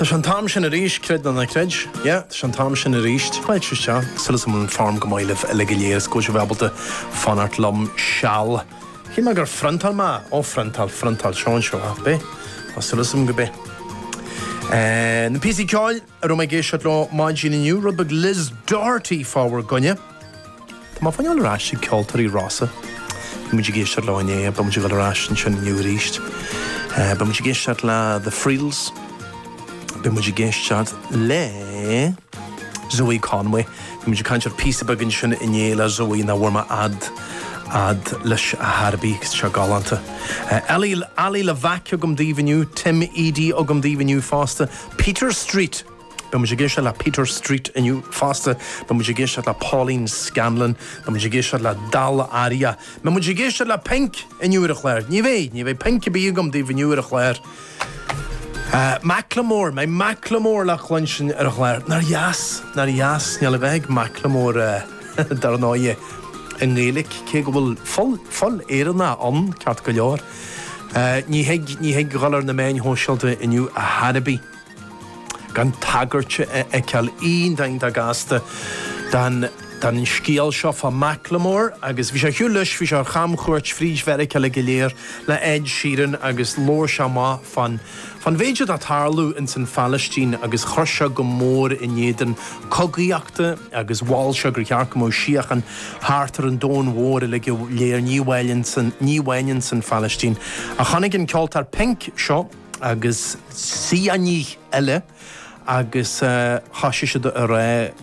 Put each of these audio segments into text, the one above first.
Tá an tam sin a ríis cred na cred, tá an tam sin a ríist. Bhaid se sulas an farm go maiileh legaléir go se bhebalta fanart lom seall. Hí me gur frontal má ó frontal seán seo be a sulas go be. Na PC ceáil a ro me géisiat le máidín inniu rud Liz Doherty fáhar gonne. Tá má fanneáil rás sí ceoltarí rása. Muidir géisiat le iné, ba muidir gal rás sin inniu ríist. Ba muidir géisiat le The Friedels. Be muidir géistead le Zoe Conway. Be muidir cantar písa bagin sin iné le Zoe na bhfuair ad leis a Harbí se galanta. Ali le bhaice agam díomhaniu, Tim Eady agam díomhaniu fásta, Peter Street. Be muidir géistead le Peter Street iniu fásta, be muidir géistead le Pauline Scanlon, be muidir géistead le Dal Aria, be muidir géistead le Pink iniu a chléir. Ní bheith Pink bí agam díomhaniu a chléir. Macklemore, my Macklemore le chluinsin ar a chléir. Nar jas, ne le bheith Macklemore dar náie yn ngélik, ke go bhfuil full éanna an ceart go leor. Ní heag galar na main hóisialta iniu a Harbí. Gan tagartse ceall dain da gasta dan in scéal seo fa Macklemore agus bhí sé hiúlis bhí sé chamchuirt frís verre ceile goléir le Ed Sheeran agus lór se má fan féidir a tarlú in san Palestine agus chorse go mór in éidir cogaíachta agus bháil se gur chearc mó siachan háartar an dón mhór le go léir níhhain san Palestine. A chanig an ceoltar Pink seo agus sianí eile agus chaise se a ré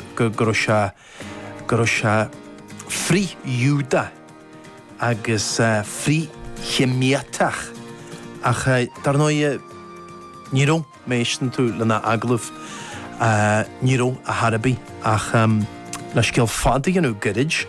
gur se frí Júda agus frí chimiatach ach dar nóie níró méistan tú lena aglah níró a Harbí ach leis céal fadaí anú gorid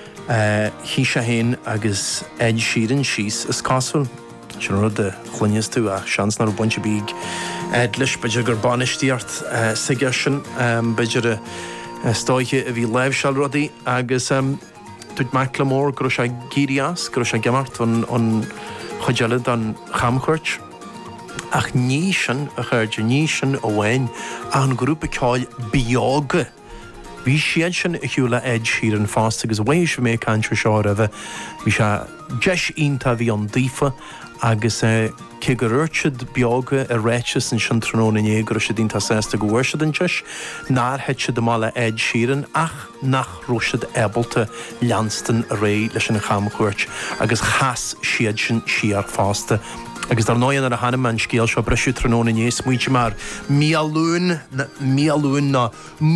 hí se héin agus Ed Sheeran síos is cásul sin rud de chluinnes tú a seans nar buinte bíg leis beidir gur banistíart sige sin beidir stoiche a bhí leibh seall rudaí agus tuid Macklemore gur se gírias gur se gemart an chuideile an chamchuirt ach ní sin a chuirde ní sin ó bhhain an grúpa ceáil beaga. Bhí siad sin a hiúla Ed Sheeran fásta agus bhain se mé cantar seo a bheith bhí se deis ionta bhí an dífa agus cé gur urtid beaga a réitis an sin tróna é gur sé dínta sésta go bhhairsead an teis nar heitse do mála Ed Sheeran ach nach roisiad ebalta leanstan a ré leis an chamchuirt agus chas siad sin siar fásta. Agus dar nóian ar a hanam an scéal seo breisiú tróna é smuoite mar míalún na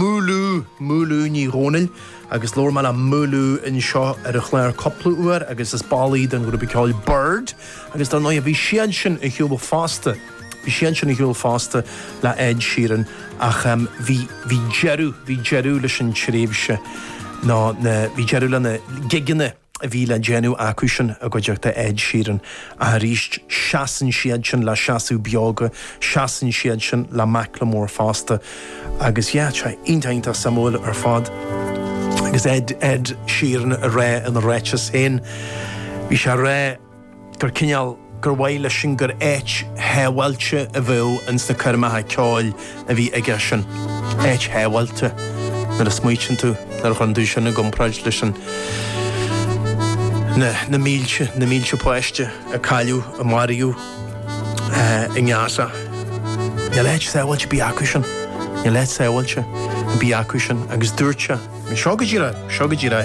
múlú ní rónil agus lór mal a múlú in seo ar a chléir coppla uair agus is bálaí an grúpa ceáil Bird agus dar nóia bhí siad sin a hiúil fásta. Bhí siad sin a hiúil fásta le Ed Sheeran ach bhí jeú leis an tréimhse bhí jeú lena giganna a bhí le genú acusin a go deachta Ed Sheeran a ríist seaan siad sin le seaú beaga, seaan siad sin le Macklemore fásta agus sé intainta samúil ar fad agus Ed Sheeran a ré an réites héin. Bhí se ré gur cineal gur bhhaile sin gur éit héhailte a bheith an sna chuirmethe ceáil a bhí aige sin. Éit héhailte nar a smuoitin tú nar chun dú sin na gompraid lei sin na mílte poiste a caiú a mariú i ngáasa. Ne leit séhailte bí acu sin. Ne leit séhailte bí acu sin agus dúirte. Seo go díra